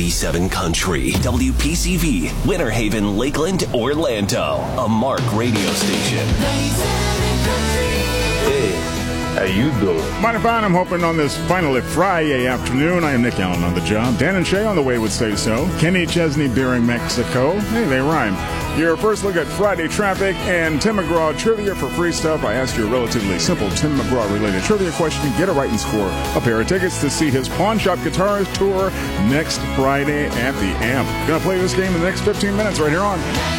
97 Country, WPCV, Winter Haven, Lakeland, Orlando, a Mark radio station. Hey, how you doing? Mighty fine. I'm hoping on this finally Friday afternoon. I am Nick Allen on the job. Dan and Shay on the way would say so. Kenny Chesney during Mexico. Hey, they rhyme. Your first look at Friday traffic and Tim McGraw trivia for free stuff. I asked you a relatively simple Tim McGraw-related trivia question. Get it right and score a pair of tickets to see his Pawn Shop Guitarist tour next Friday at the Amp. Going to play this game in the next 15 minutes right here on